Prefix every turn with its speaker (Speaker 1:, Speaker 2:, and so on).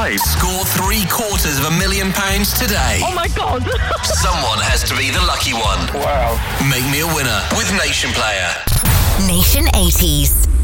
Speaker 1: 5.
Speaker 2: Score £750,000 today.
Speaker 3: Oh my God.
Speaker 2: Someone has to be the lucky one.
Speaker 1: Wow.
Speaker 2: Make me a winner with Nation Player.
Speaker 4: Nation 80s.